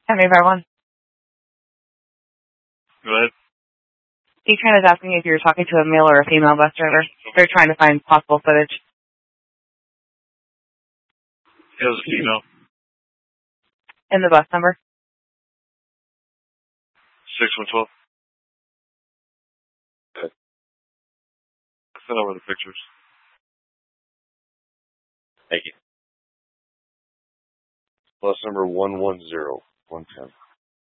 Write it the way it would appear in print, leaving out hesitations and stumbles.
Maybar 1. Go ahead. D-Tran is asking if you're talking to a male or a female bus driver. They're trying to find possible footage. It was a female. And the bus number? 6112. Okay. Send over the pictures. Thank you. Bus number 110110.